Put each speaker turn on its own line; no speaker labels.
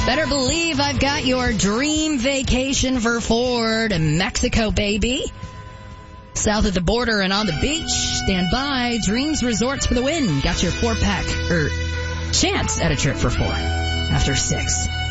Better believe I've got your dream vacation for 4 to Mexico, baby. South of the border and on the beach. Stand by. Dreams Resorts for the win. Got your 4-pack, chance at a trip for 4 after 6.